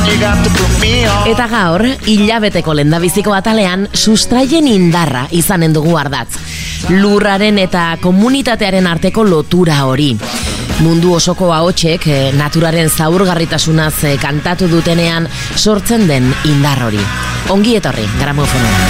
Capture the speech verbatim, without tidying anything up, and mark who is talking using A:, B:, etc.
A: Eta gaur, hilabeteko lehendabiziko atalean sustraien indarra izanen dugu ardatz. Lurraren eta komunitatearen arteko lotura hori. Mundu osoko ahotsek naturaren zaurgarritasunaz kantatu dutenean sortzen den indar hori. Ongi etorri, gramofonoa.